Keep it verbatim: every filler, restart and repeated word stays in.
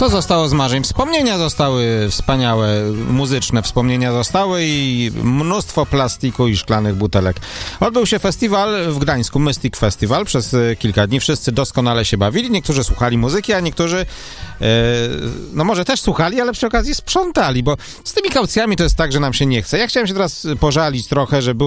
Co zostało z marzeń? Wspomnienia zostały wspaniałe, muzyczne wspomnienia zostały i mnóstwo plastiku i szklanych butelek. Odbył się festiwal w Gdańsku, Mystic Festival, przez kilka dni. Wszyscy doskonale się bawili. Niektórzy słuchali muzyki, a niektórzy e, no może też słuchali, ale przy okazji sprzątali, bo z tymi kaucjami to jest tak, że nam się nie chce. Ja chciałem się teraz pożalić trochę, że było